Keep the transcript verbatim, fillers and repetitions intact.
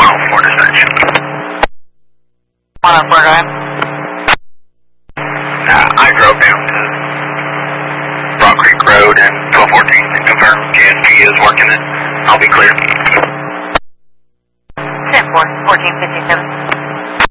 oh four to section. one oh four, go ahead. Uh, I drove down to Rock Creek Road and twelve fourteen to confirm K S P is working it. I'll be clear.